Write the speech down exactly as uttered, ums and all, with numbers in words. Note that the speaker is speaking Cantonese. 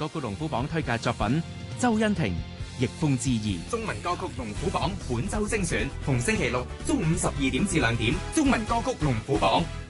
歌曲龍虎榜推介作品：周欣婷、逆風之意。 中文歌曲龍虎榜本周精選，逢星期六中午十二點至兩點，中文歌曲龍虎榜。